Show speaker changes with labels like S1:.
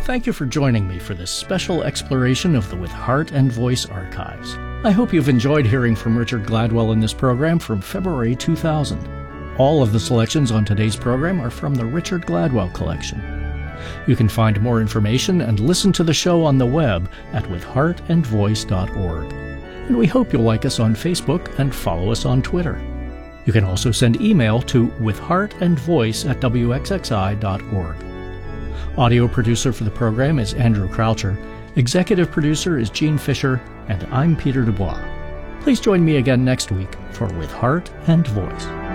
S1: Thank you for joining me for this special exploration of the With Heart and Voice archives. I hope you've enjoyed hearing from Richard Gladwell in this program from February 2000. All of the selections on today's program are from the Richard Gladwell collection. You can find more information and listen to the show on the web at withheartandvoice.org. And we hope you'll like us on Facebook and follow us on Twitter. You can also send email to withheartandvoice@wxxi.org. Audio producer for the program is Andrew Croucher. Executive producer is Gene Fisher, and I'm Peter Dubois. Please join me again next week for With Heart and Voice.